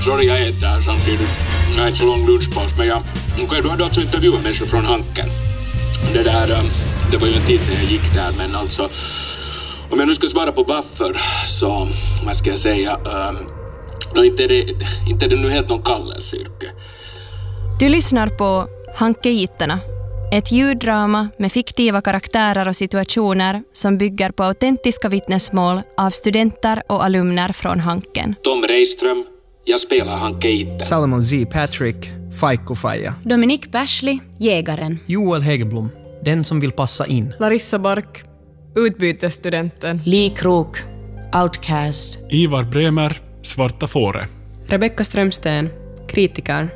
Sorry, jag äter här samtidigt. Jag har inte så lång lunchpaus, men du hade alltså intervjuat människor från Hanken. Det var ju en tid sedan jag gick där, men alltså om jag nu ska svara på varför så, vad ska jag säga, inte är det nu helt någon kallelseyrke. Du lyssnar på Hankeiterna, ett ljuddrama med fiktiva karaktärer och situationer som bygger på autentiska vittnesmål av studenter och alumner från Hanken. Tom Reiström, jag spelar Hankeiter. Salomon Z. Patrick, Faikko Faija. Dominic Pershley, jägaren. Joel Hägerblom, den som vill passa in. Larissa Bark, utbytesstudenten. Lee Krok, outcast. Ivar Bremer, Svarta fåre. Rebecca Strömsten, kritiker.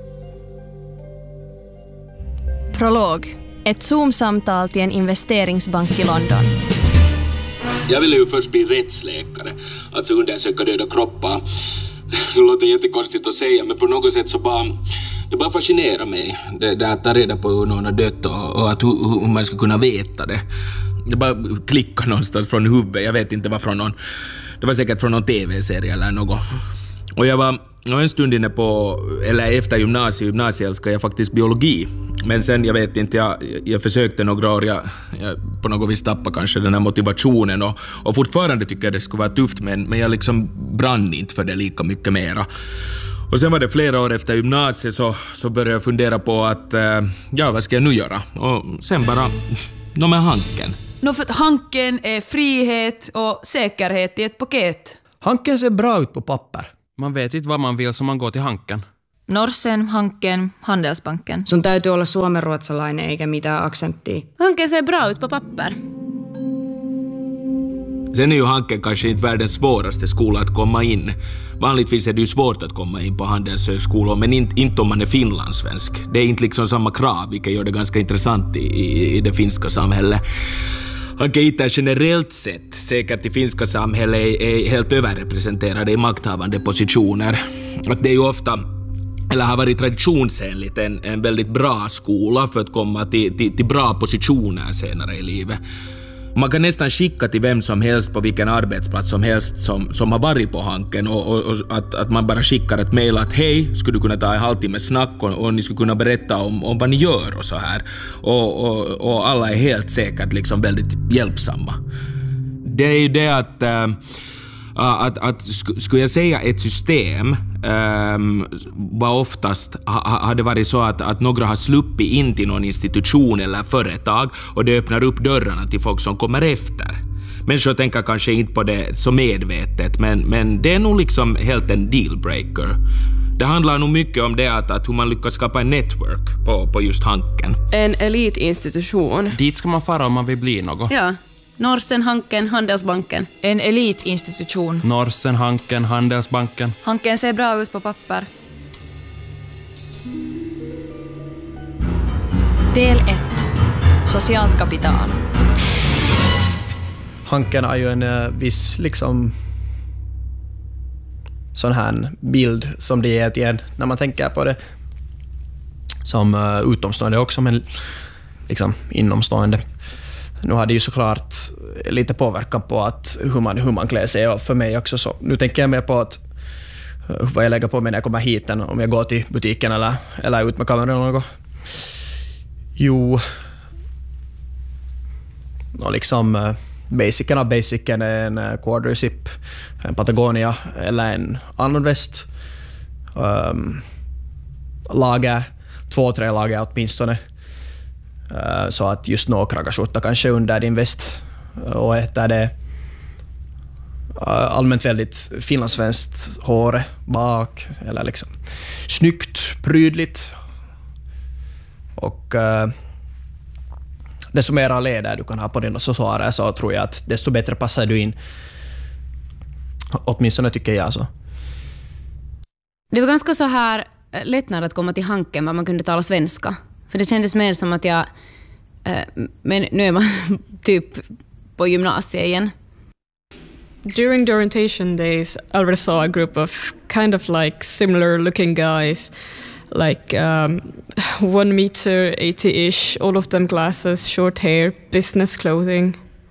Prolog, ett Zoom-samtal till en investeringsbank i London. Jag ville ju först bli rättsläkare, alltså undersöka döda kroppar. Det låter jättekonstigt att säga, men på något sätt så det bara fascinerar mig. Det att ta reda på hur någon har dött och att hur man ska kunna veta det. Det bara klickar någonstans från huvudet. Jag vet inte vad från någon. Det var säkert från någon tv-serie eller något. Och jag var en stund inne på, eller efter gymnasiet älskar jag faktiskt biologi. Men sen, jag vet inte, jag försökte några år, jag på något vis tappade kanske den här motivationen och fortfarande tycker jag det skulle vara tufft, men jag liksom brann inte för det lika mycket mera. Och sen var det flera år efter gymnasiet så började jag fundera på att, vad ska jag nu göra? Och sen bara, med Hanken. För att Hanken är frihet och säkerhet i ett paket. Hanken ser bra ut på papper. Man vet inte vad man vill så man går till Hanken. Norsen, Hanken, Handelsbanken. Sun täytyy olla suomenruotsalainen eikä mitään aksenttia. Hanken ser bra ut på papper. Sen är ju Hanken kanske inte världens svåraste skola att komma in. Vanligtvis är det ju svårt att komma in på handelshögskolor, men inte om man är finlandssvensk. Det är inte liksom samma krav, vilket gör det ganska intressant i det finska samhället. Hankeiter generellt sett, säkert i finska samhället, är helt överrepresenterade i makthavande positioner. Att det är ju ofta, eller har varit traditionsenligt, en väldigt bra skola för att komma till bra positioner senare i livet. Man kan nästan skicka till vem som helst på vilken arbetsplats som helst som har varit på Hanken och att man bara skickar ett mejl att hej, skulle du kunna ta en halvtimme snack och ni skulle kunna berätta om vad ni gör och så här. Och alla är helt säkert liksom väldigt hjälpsamma. Det är ju det att skulle jag säga ett system var oftast hade varit så att några har sluppit in till någon institution eller företag och det öppnar upp dörrarna till folk som kommer efter. Människor tänker kanske inte på det så medvetet, men det är nog liksom helt en dealbreaker. Det handlar nog mycket om det att hur man lyckas skapa en network på just Hanken. En elitinstitution. Dit ska man fara om man vill bli något. Ja. Norsen, Hanken, Handelsbanken. En elitinstitution. Norsen, Hanken, Handelsbanken. Hanken ser bra ut på papper. Del 1. Socialt kapital. Hanken har ju en viss liksom sån här bild som det ger till en när man tänker på det som utomstående också, men liksom inomstående. Nu har det ju såklart lite påverkan på att hur man klär sig, och för mig också så. Nu tänker jag mer på att vad jag lägger på mig när jag kommer hit, om jag går till butiken eller ut med kameran eller något. Jo, och liksom basicen är en quarter zip, en Patagonia eller en annan väst. Lager, 2-3 lager åtminstone. Så att just några skjorta kanske under din väst, och äter det allmänt väldigt finlandssvenskt hår bak, eller liksom snyggt, prydligt, och desto mera läder du kan ha på dina accessoarer, så tror jag att desto bättre passar du in, åtminstone tycker jag så. Det var ganska så här lättnad att komma till Hanken var man kunde tala svenska. För det kändes mer som att jag... men nu är man typ på gymnasiet igen. During the orientation days, I already saw a group of kind of like similar looking guys, like 1 meter 80-ish, all of them glasses, short hair, business clothing.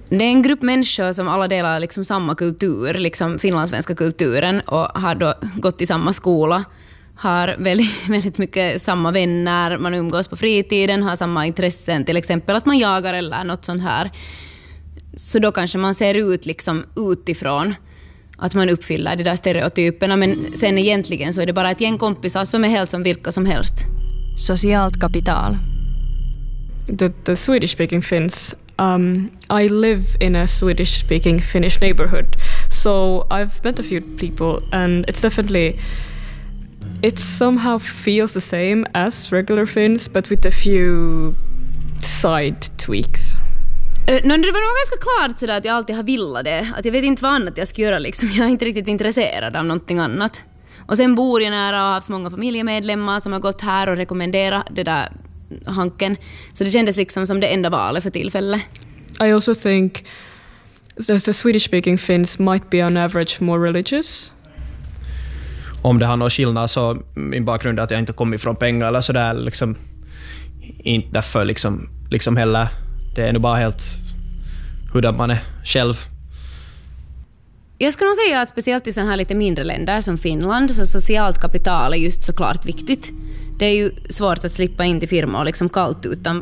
Det är en grupp människor som alla delar liksom samma kultur, liksom finlandssvenska kulturen, och har då gått i samma skola, har väldigt mycket samma vänner, man umgås på fritiden, har samma intressen, till exempel att man jagar eller något sånt här. Så då kanske man ser ut liksom utifrån att man uppfyller de där stereotyperna, men sen egentligen så är det bara ett gäng kompisar som är helt som vilka som helst. Socialt kapital. The Swedish-speaking Finns, I live in a Swedish-speaking Finnish neighborhood, so I've met a few people, and it's definitely, it somehow feels the same as regular Finns, but with a few side tweaks. Det var nog ganska klart sådär att jag alltid har villat det. Att jag vet inte vad annat jag ska göra. Liksom. Jag är inte riktigt intresserad av någonting annat. Och sen bor jag nära och har haft många familjemedlemmar som har gått här och rekommenderat det där Hanken. Så det kändes liksom som det enda valet för tillfället. I also think the Swedish-speaking Finns might be on average more religious. Om det har någon skillnad så min bakgrund är att jag inte kommer ifrån pengar eller sådär. Liksom, inte därför liksom heller. Det är nog bara helt hur man är själv. Jag skulle nog säga att speciellt i sådana här lite mindre länder som Finland så socialt kapital är just såklart viktigt. Det är ju svårt att slippa in till firma och liksom kallt utan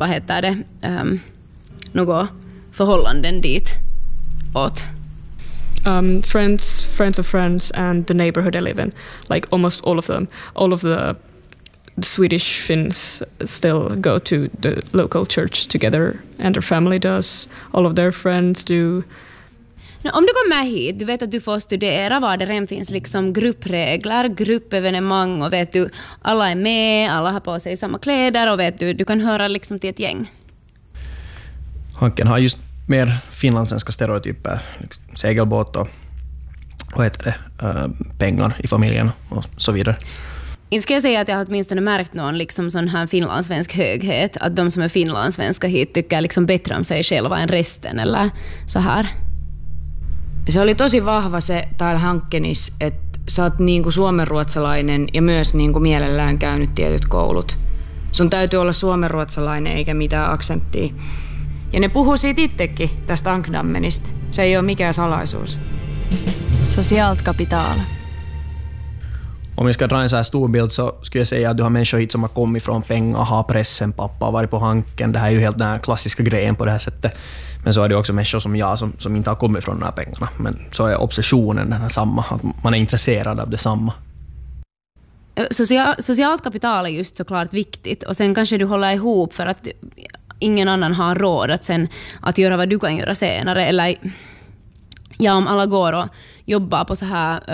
något förhållanden dit åt. Friends of friends and the neighborhood I live in, like almost all of the Swedish Finns still go to the local church together, and their family does. All of their friends do. Om du kommer hit, du vet att du får studera var det redan finns liksom gruppregler, gruppevenemang och vet du, alla är med, alla har på sig samma kläder och vet du kan höra liksom till ett gäng. Hanken har just mer finlandssvenska stereotyper, liksom segelbåt och pengar i familjen och så vidare. Inte ska jag säga att jag har åtminstone märkt någon liksom sån här finlandssvensk höghet, att de som är finlandssvenska hit tycker liksom bättre om sig själva än resten eller så här. Se oli tosi vahva se täällä Hankkenis, että sä oot niinku suomenruotsalainen ja myös niinku mielellään käynyt tietyt koulut. Sun täytyy olla suomenruotsalainen eikä mitään aksenttia. Ja ne puhuu siitä itsekin, tästä ankdammenista. Se ei ole mikään salaisuus. Socialt kapital. Om jag ska dra en så här stor bild så skulle jag säga att du har människor hit som har kommit från pengar, har pressen, pappa har varit på Hanken. Det här är ju helt den här klassiska grejen på det här sättet. Men så är det också människor som jag som inte har kommit från de här pengarna. Men så är obsessionen den här samma, att man är intresserad av det samma. Socialt kapital är just såklart viktigt och sen kanske du håller ihop för att ingen annan har råd att göra vad du kan göra senare. Eller om alla går och jobbar på så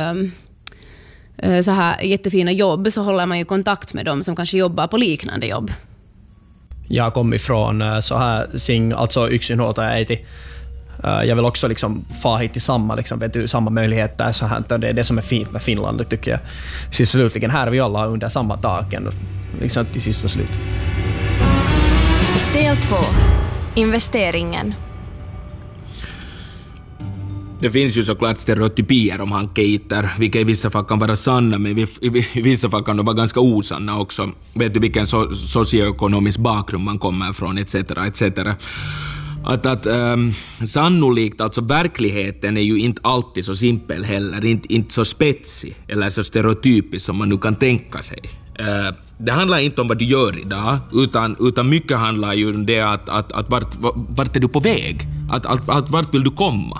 här jättefina jobb så håller man ju kontakt med dem som kanske jobbar på liknande jobb. Jag kommer ifrån så här sing, alltså yksinhuoltajaäiti. Jag vill också liksom få hit till samma möjligheter så här. Det är det som är fint med Finland tycker jag. Sist slutligen här är vi alla under samma taken liksom till sist och slut. Del 2. Investeringen. Det finns ju såklart stereotypier om hankeiter, vilka i vissa fall kan vara sanna, men i vissa fall kan de vara ganska osanna också. Vet du vilken socioekonomisk bakgrund man kommer från, etc. Sannolikt, alltså verkligheten är ju inte alltid så simpel heller, inte så spetsig eller så stereotypisk som man nu kan tänka sig. Det handlar inte om vad du gör idag, utan mycket handlar ju om det att vart är du på väg? Att vart vill du komma?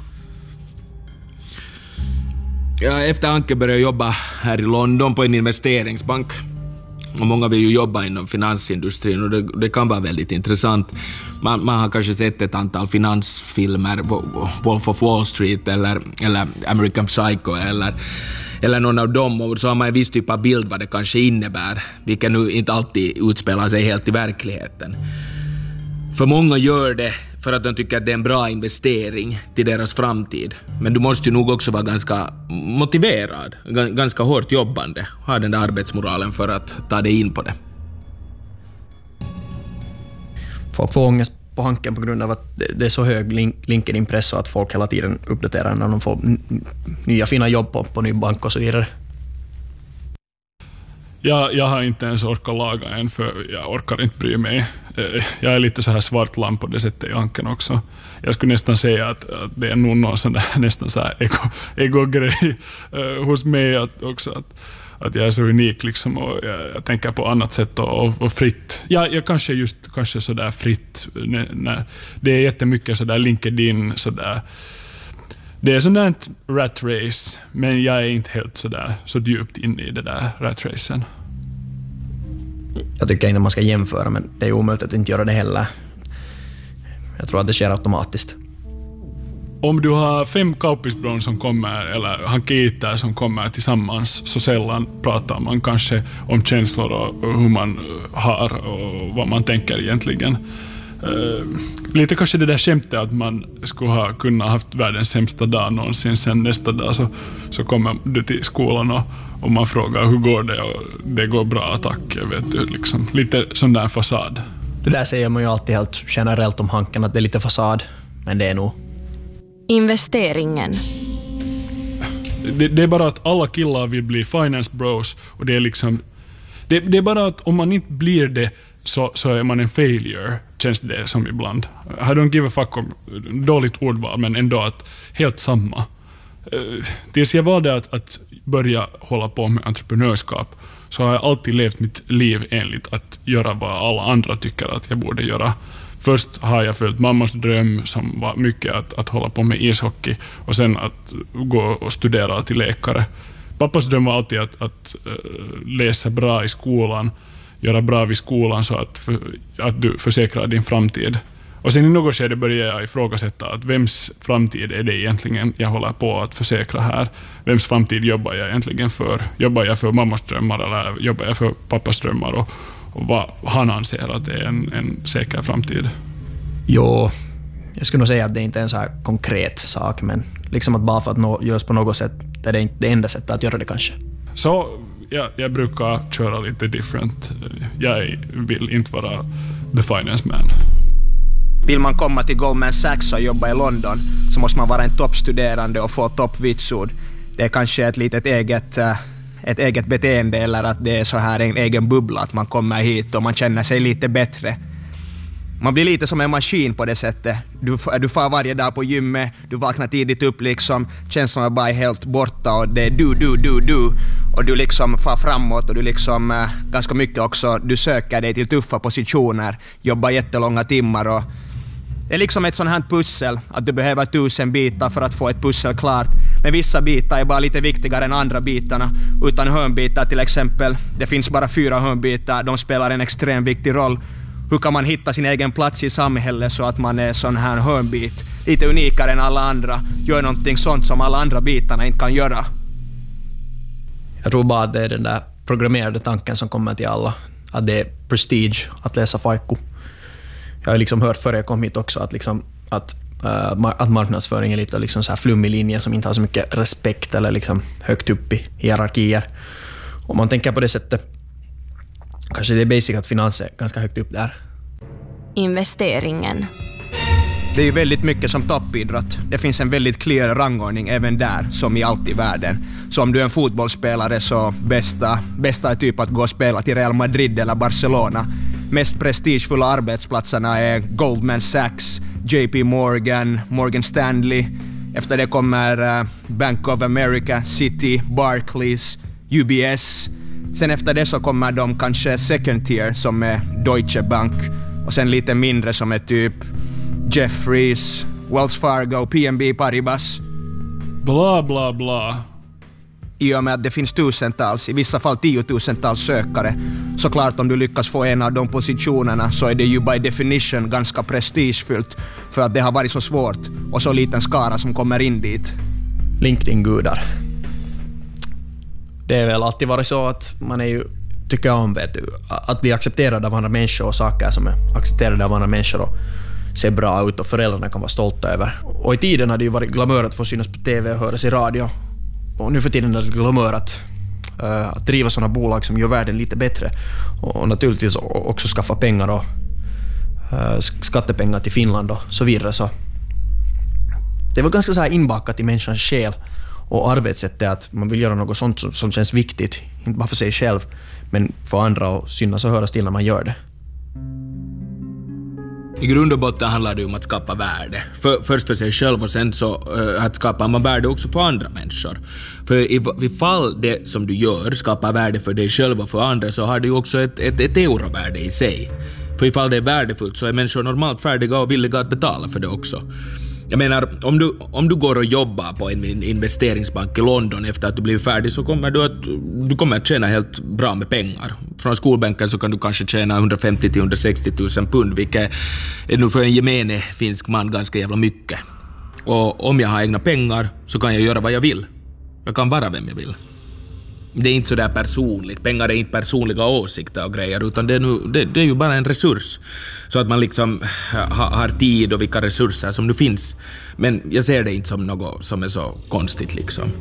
Efter Anke började jobba här i London på en investeringsbank. Och många vill ju jobba inom finansindustrin och det kan vara väldigt intressant. Man har kanske sett ett antal finansfilmer, Wolf of Wall Street eller American Psycho eller någon av dem, och så har man en viss typ av bild vad det kanske innebär, vilket nu inte alltid utspelar sig helt i verkligheten. För många gör det för att de tycker att det är en bra investering till deras framtid. Men du måste ju nog också vara ganska motiverad, ganska hårt jobbande, ha den där arbetsmoralen för att ta dig in på det. Folk får ångest på Hanken på grund av att det är så hög LinkedIn-press och att folk hela tiden uppdaterar när de får nya fina jobb på ny bank och så vidare. Jag har inte ens orkat laga en för jag orkar inte bry mig. Jag är lite så här svart lamp på det sättet i Hanken också. Jag skulle nästan säga att det är nog någon sån där, nästan så här ego-grej hos mig att jag är så unik liksom, och jag tänker på annat sätt och fritt. Jag kanske så där fritt. Det är jättemycket så där LinkedIn så där. Det är sådant rat race, men jag är inte helt så djupt inne i det där rat racen. Jag tycker inte man ska jämföra, men det är omöjligt att inte göra det heller. Jag tror att det sker automatiskt. Om du har 5 kaupisbron som kommer, eller hankiiter som kommer tillsammans, så sällan pratar man kanske om känslor och hur man har och vad man tänker egentligen. Lite kanske det där skämtet att man skulle ha kunnat haft världens sämsta dag någonsin, sen nästa dag så kommer du till skolan och man frågar hur går det, och det går bra, tack, vet du, liksom. Lite sån där fasad. Det där säger man ju alltid helt generellt om Hanken, att det är lite fasad, men det är nog. Investeringen. Det är bara att alla killar vill bli finance bros, och det är liksom det är bara att om man inte blir det så är man en failure, känns det som ibland. I don't give a fuck om dåligt ordval, men ändå att helt samma. Tills jag valde att börja hålla på med entreprenörskap, så har jag alltid levt mitt liv enligt att göra vad alla andra tycker att jag borde göra. Först har jag följt mammas dröm som var mycket att hålla på med ishockey, och sen att gå och studera till läkare. Pappas dröm var alltid att läsa bra i skolan, göra bra vid skolan så att du försäkrar din framtid. Och sen i något skede började jag ifrågasätta att vems framtid är det egentligen jag håller på att försäkra här? Vems framtid jobbar jag egentligen för? Jobbar jag för mammas drömmar eller jobbar jag för pappas drömmar? Och vad han anser att det är en säker framtid? Jo, jag skulle nog säga att det inte är en så här konkret sak, men liksom att bara för att görs på något sätt är det inte det enda sättet att göra det kanske. Så jag brukar köra lite different. Jag vill inte vara the finance man. Vill man komma till Goldman Sachs och jobba i London, så måste man vara en toppstuderande och få toppvitsord. Det är kanske ett litet eget beteende, eller att det är så här en egen bubbla, att man kommer hit och man känner sig lite bättre. Man blir lite som en maskin på det sättet. Du far varje dag på gymmet, du vaknar tidigt upp liksom, känslorna är bara helt borta och det är du. Och du liksom far framåt och du liksom ganska mycket också, du söker dig till tuffa positioner, jobbar jättelånga timmar och det är liksom ett sånt här pussel, att du behöver 1000 bitar för att få ett pussel klart. Men vissa bitar är bara lite viktigare än andra bitarna. Utan hörnbitar till exempel, det finns bara 4 hörnbitar, de spelar en extremt viktig roll. Hur kan man hitta sin egen plats i samhället så att man är sån här hörnbit, lite unikare än alla andra, gör någonting sånt som alla andra bitarna inte kan göra? Jag tror bara att det är den där programmerade tanken som kommer till alla, att det är prestige att läsa Faiku. Jag har liksom hört före jag kom hit också att marknadsföring är lite liksom så här flummig linje som inte har så mycket respekt eller liksom högt upp i hierarkier. Om man tänker på det sättet, kanske det är basic att finans är ganska högt upp där. Investeringen. Det är ju väldigt mycket som toppidrott. Det finns en väldigt clear rangordning även där, som i allt i världen. Så om du är en fotbollsspelare så bästa är typ att gå och spela till Real Madrid eller Barcelona. Mest prestigefulla arbetsplatserna är Goldman Sachs, JP Morgan, Morgan Stanley. Efter det kommer Bank of America, Citi, Barclays, UBS. Sen efter det så kommer de kanske second tier som är Deutsche Bank. Och sen lite mindre som är typ Jefferies, Wells Fargo, PNB Paribas. Bla bla bla. I och med att det finns tusentals, i vissa fall 10-tusentals sökare. Såklart om du lyckas få en av de positionerna så är det ju by definition ganska prestigefyllt, för att det har varit så svårt och så liten skara som kommer in dit. LinkedIn-gudar. Det är väl alltid varit så att man är ju, tycker om att bli accepterad av andra människor och saker som är accepterade av andra människor och ser bra ut och föräldrarna kan vara stolta över. Och i tiden har det ju varit glamour att få synas på TV och höras i radio. Och nu för tiden är det glamour att driva sådana bolag som gör världen lite bättre. Och naturligtvis också skaffa pengar och skattepengar till Finland och så vidare. Så det var ganska så här inbakat i människans själ. Och arbetssättet är att man vill göra något sånt som känns viktigt, inte bara för sig själv, men för andra, och synas och höras till när man gör det. I grund och botten handlar det om att skapa värde. Först för sig själv och sen så att skapa man värde också för andra människor. För ifall det som du gör skapar värde för dig själv och för andra, så har det ju också ett eurovärde i sig. För ifall det är värdefullt så är människor normalt färdiga och villiga att betala för det också. Jag menar, om du går och jobbar på en investeringsbank i London efter att du blivit färdig, så kommer du kommer att tjäna helt bra med pengar. Från skolbänken så kan du kanske tjäna 150 till 160 000 pund, vilket är nu för en gemene finsk man ganska jävla mycket. Och om jag har egna pengar så kan jag göra vad jag vill. Jag kan vara vem jag vill. Det är inte så där personligt. Pengar är inte personliga åsikter och grejer, utan det är ju bara en resurs. Så att man liksom har tid och vilka resurser som nu finns. Men jag ser det inte som något som är så konstigt liksom.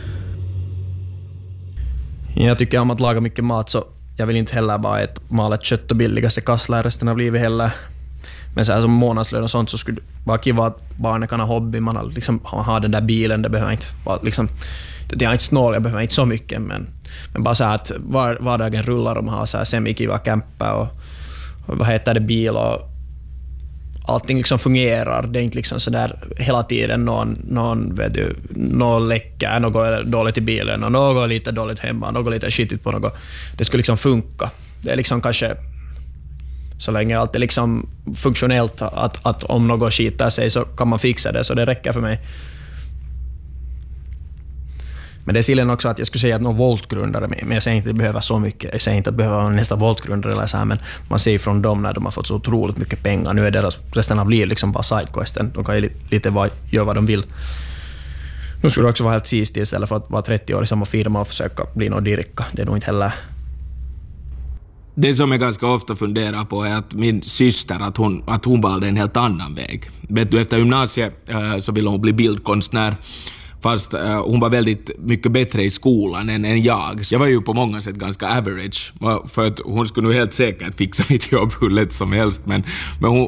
Jag tycker om att laga mycket mat, så jag vill inte heller bara äta malet kött och billigaste kassler resten av livet heller. Men så här som månadslön och sånt, så skulle det vara kiva att barnen kan ha hobby. Man har den där bilen, det behöver inte vara liksom... Det är inte snål, jag behöver inte så mycket, men bara så här att vardagen rullar och man har så här semi-kiva camper och vad heter det, bil, och allting liksom fungerar. Det är inte liksom så där hela tiden någon läcker, något är dåligt i bilen och något är lite dåligt hemma, något är lite skitigt på något. Det skulle liksom funka. Det är liksom kanske så länge allt är liksom funktionellt, att om något skitar sig så kan man fixa det, så det räcker för mig. Men det är sillen också att jag skulle säga att någon voltgrundare, men jag säger inte att det behöver så mycket. Jag säger inte att det behöver nästa voltgrundare eller så här, men man ser från dem när de har fått så otroligt mycket pengar. Nu är deras resten av livet liksom bara sidequesten. De kan ju lite göra vad de vill. Nu skulle det också vara helt sist istället för att vara 30 år i samma firma och försöka bli någon dirka. Det är nog inte heller... Det som jag ganska ofta funderar på är att min syster, att hon valde en helt annan väg. Vet du, efter gymnasiet så ville hon bli bildkonstnär. Fast hon var väldigt mycket bättre i skolan än jag. Jag var ju på många sätt ganska average. För att hon skulle nog helt säkert fixa mitt jobb hur lätt som helst. Men